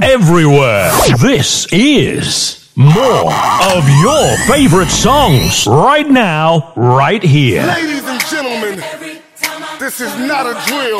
everywhere. This is more of your favorite songs right now, right here. Ladies and gentlemen, this is not a drill.